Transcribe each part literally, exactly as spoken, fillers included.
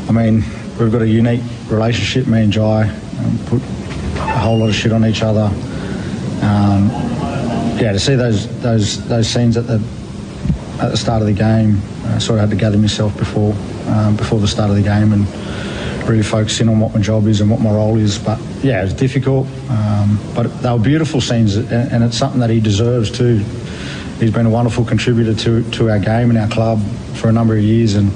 I mean, we've got a unique relationship, me and Jai. Um, put a whole lot of shit on each other. Um, yeah, to see those those those scenes at the at the start of the game, I sort of had to gather myself before um, before the start of the game and really focus in on what my job is and what my role is. But yeah, it was difficult, um, but they were beautiful scenes, and, and it's something that he deserves too. He's been a wonderful contributor to to our game and our club for a number of years, and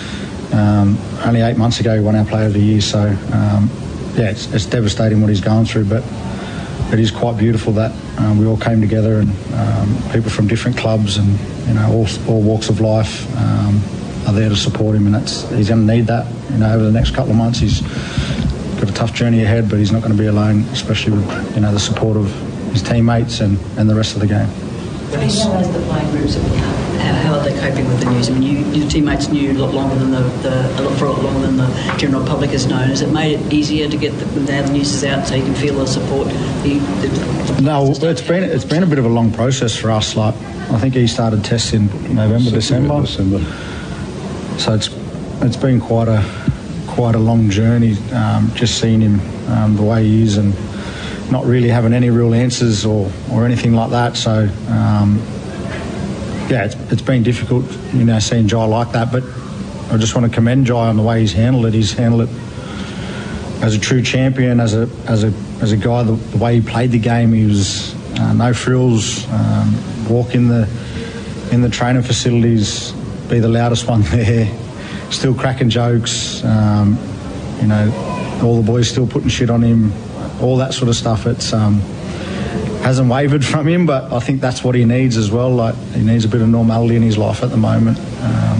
um, only eight months ago he won our Player of the Year. So um, yeah, it's, it's devastating what he's going through, but it is quite beautiful that um, we all came together, and um, people from different clubs and you know all, all walks of life um, are there to support him, and that's, he's going to need that. You know, over the next couple of months, he's got a tough journey ahead, but he's not going to be alone, especially with you know the support of his teammates and, and the rest of the game. How has the playing groups, how are they coping with the news? I mean, you, your teammates knew a lot longer than the, the a lot for a lot longer than the general public has known. Has it made it easier to get the, now the news is out, so you can feel the support? The, the, no, it's been it's been a bit of a long process for us. Like, I think he started tests in November, December. December. So it's it's been quite a quite a long journey. Um, just seeing him um, the way he is and not really having any real answers or, or anything like that. So, um, yeah, it's, it's been difficult, you know, seeing Jai like that. But I just want to commend Jai on the way he's handled it. He's handled it as a true champion, as a as a as a guy. The, the way he played the game, he was uh, no frills. Um, walk in the in the training facilities, be the loudest one there, still cracking jokes. Um, you know, all the boys still putting shit on him. All that sort of stuff. It's um, hasn't wavered from him, but I think that's what he needs as well. Like, he needs a bit of normality in his life at the moment, um,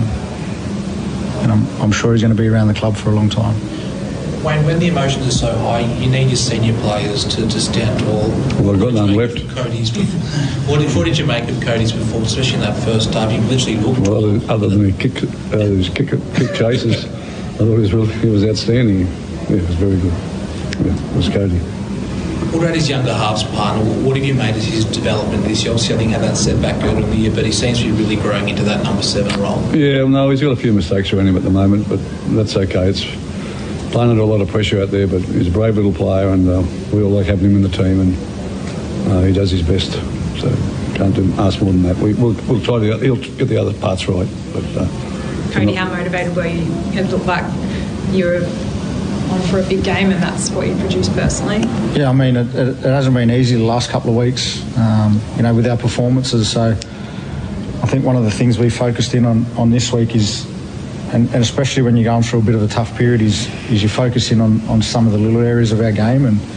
and I'm, I'm sure he's going to be around the club for a long time. Wayne, when the emotions are so high, you need your senior players to, to stand tall. Well, I've got none left. Cody's, what, did, what did you make of Cody's performance, especially in that first half? You literally looked. Well, other than the kick, uh, his kick, kick chases, I thought he was really, he was outstanding. Yeah, it was very good. Yeah, it was Cody. What about his younger halves partner? What have you made of his development this year? Obviously, I think had that setback earlier in the year, but he seems to be really growing into that number seven role. Yeah, well, no, he's got a few mistakes around him at the moment, but that's okay. It's playing under a lot of pressure out there, but he's a brave little player, and uh, we all like having him in the team, and uh, he does his best. So can't do, ask more than that. We, we'll, we'll try to he'll get the other parts right. But uh, Cody, how motivated were you? It looked like you were on for a big game, and that's what you produced personally. Yeah, I mean, it, it, it hasn't been easy the last couple of weeks, um, you know, with our performances. So I think one of the things we focused in on, on this week is, and, and especially when you're going through a bit of a tough period, is is you focus in on, on some of the little areas of our game and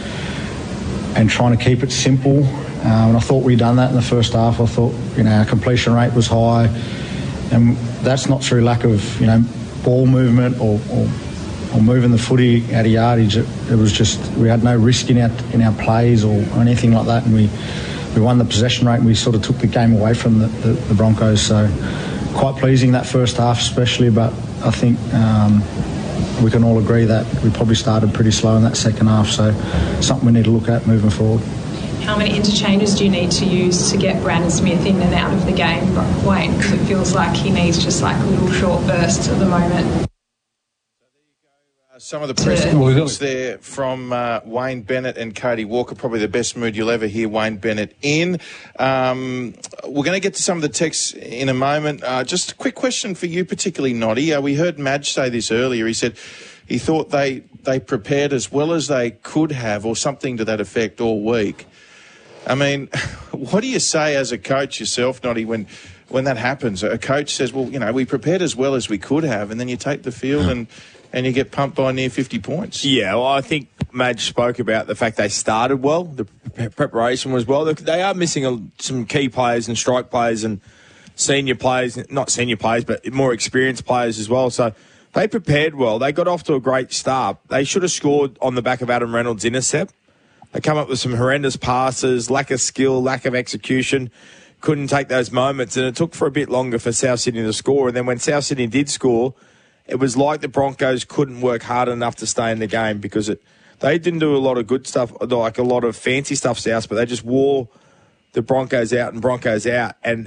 and trying to keep it simple. Um, and I thought we'd done that in the first half. I thought, you know, our completion rate was high, and that's not through lack of, you know, ball movement or, or or moving the footy out of yardage. It, it was just, we had no risk in our in our plays or, or anything like that, and we we won the possession rate, and we sort of took the game away from the, the, the Broncos. So quite pleasing that first half especially, but I think um, we can all agree that we probably started pretty slow in that second half, so something we need to look at moving forward. How many interchanges do you need to use to get Brandon Smith in and out of the game, Wayne? Because it feels like he needs just like little short bursts at the moment. Some of the press conference there from uh, Wayne Bennett and Cody Walker, probably the best mood you'll ever hear Wayne Bennett in. Um, we're going to get to some of the texts in a moment. Uh, just a quick question for you, particularly Noddy. Uh, we heard Madge say this earlier. He said he thought they, they prepared as well as they could have, or something to that effect, all week. I mean, what do you say as a coach yourself, Noddy, when when that happens? A coach says, well, you know, we prepared as well as we could have, and then you take the field and... and you get pumped by near fifty points. Yeah, well, I think Madge spoke about the fact they started well, the preparation was well. They are missing a, some key players and strike players and senior players, not senior players, but more experienced players as well. So they prepared well. They got off to a great start. They should have scored on the back of Adam Reynolds' intercept. They come up with some horrendous passes, lack of skill, lack of execution, couldn't take those moments, and it took for a bit longer for South Sydney to score. And then when South Sydney did score, it was like the Broncos couldn't work hard enough to stay in the game, because it they didn't do a lot of good stuff, like a lot of fancy stuff, South, but they just wore the Broncos out and Broncos out. And